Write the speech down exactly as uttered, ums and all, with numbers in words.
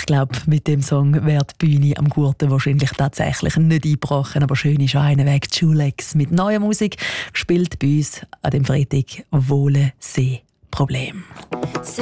glaube, mit dem Song wäre die Bühne am Gurten wahrscheinlich tatsächlich nicht eingebrochen. Aber schön ist auch einer Weg. Julex mit neuer Musik gespielt bei uns an dem Freitag. Wohle See Problem.